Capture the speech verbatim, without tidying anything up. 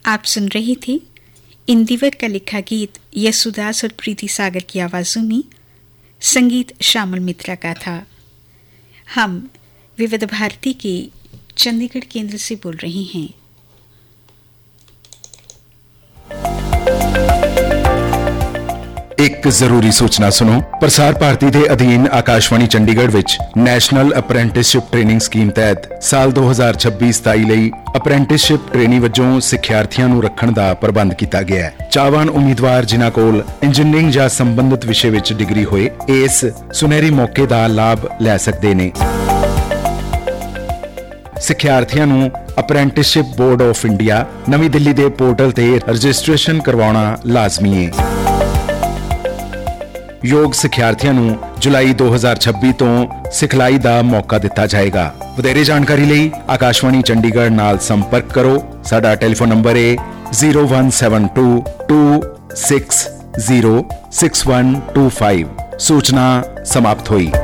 आप सुन रहे थे इंदिवर का लिखा गीत यशुदास और प्रीति सागर की आवाज़ों में। संगीत श्यामल मित्रा का था। हम विविध भारती के चंडीगढ़ केंद्र से बोल रहे हैं। एक जरूरी सूचना सुनो। प्रसार भारती ਦੇ ਅਧੀਨ ਆਕਾਸ਼ਵਾਣੀ ਚੰਡੀਗੜ੍ਹ ਵਿੱਚ ਨੈਸ਼ਨਲ ਅਪ੍ਰੈਂਟਿਸਸ਼ਿਪ ਟ੍ਰੇਨਿੰਗ ਸਕੀਮ ਤਹਿਤ ਸਾਲ ਦੋ ਹਜ਼ਾਰ ਛੱਬੀ ਸਤਾਈ ਲਈ ਅਪ੍ਰੈਂਟਿਸਸ਼ਿਪ ਟ੍ਰੇਨੀ ਵਜੋਂ ਸਿੱਖਿਆਰਥੀਆਂ ਨੂੰ ਰੱਖਣ ਦਾ ਪ੍ਰਬੰਧ ਕੀਤਾ ਗਿਆ ਹੈ। ਚਾਹਵਾਨ ਉਮੀਦਵਾਰ ਜਿਨ੍ਹਾਂ ਕੋਲ ਇੰਜੀਨੀਅਰਿੰਗ ਜਾਂ ਸੰਬੰਧਿਤ ਵਿਸ਼ੇ ਵਿੱਚ ਡਿਗਰੀ ਹੋਏ ਇਸ ਸੁਨਹਿਰੀ ਮੌਕੇ ਦਾ ਲਾਭ ਲੈ ਸਕਦੇ ਨੇ। ਸਿੱਖਿਆਰਥੀਆਂ ਨੂੰ ਅਪ੍ਰੈਂਟਿਸਸ਼ਿਪ ਬੋਰਡ ਆਫ ਇੰਡੀਆ ਨਵੀਂ ਦਿੱਲੀ ਦੇ ਪੋਰਟਲ ਤੇ ਰਜਿਸਟ੍ਰੇਸ਼ਨ ਕਰਵਾਉਣਾ ਲਾਜ਼ਮੀ ਹੈ। ਯੋਗ ਸਿੱਖਿਆਰਥੀਆਂ ਨੂੰ ਜੁਲਾਈ ਦੋ ਹਜ਼ਾਰ ਛੱਬੀ ਤੋਂ ਸਿਖਲਾਈ ਦਾ ਮੌਕਾ ਦਿੱਤਾ ਜਾਏਗਾ। ਵਧੇਰੇ ਜਾਣਕਾਰੀ ਲਈ ਆਕਾਸ਼ਵਾਣੀ ਚੰਡੀਗੜ੍ਹ ਨਾਲ ਸੰਪਰਕ ਕਰੋ। ਸਾਡਾ ਟੈਲੀਫੋਨ ਨੰਬਰ ਹੈ zero one seven to two six zero six one two five. ਸੂਚਨਾ ਸਮਾਪਤ ਹੋਈ।